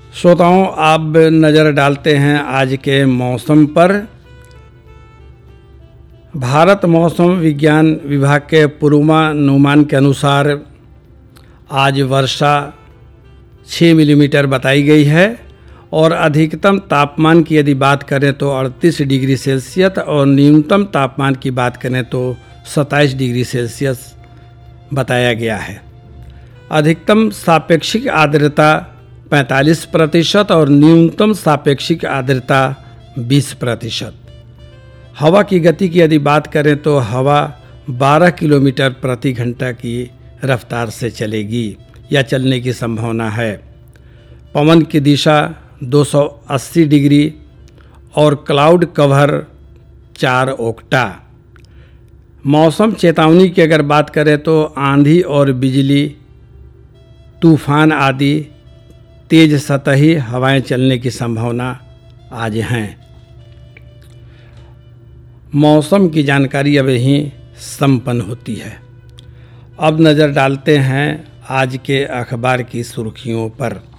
श्रोताओं, अब नज़र डालते हैं आज के मौसम पर। भारत मौसम विज्ञान विभाग के पूर्वानुमान के अनुसार आज वर्षा 6 मिलीमीटर बताई गई है और अधिकतम तापमान की यदि बात करें तो 38 डिग्री सेल्सियस और न्यूनतम तापमान की बात करें तो 27 डिग्री सेल्सियस बताया गया है। अधिकतम सापेक्षिक आर्द्रता 45% और न्यूनतम सापेक्षिक आर्द्रता 20%। हवा की गति की यदि बात करें तो हवा 12 किलोमीटर प्रति घंटा की रफ्तार से चलेगी या चलने की संभावना है। पवन की दिशा 280 डिग्री और क्लाउड कवर 4 ओक्टा। मौसम चेतावनी की अगर बात करें तो आंधी और बिजली, तूफान आदि तेज सतही हवाएं चलने की संभावना आज हैं। मौसम की जानकारी अब यहीं संपन्न होती है। अब नज़र डालते हैं आज के अखबार की सुर्खियों पर।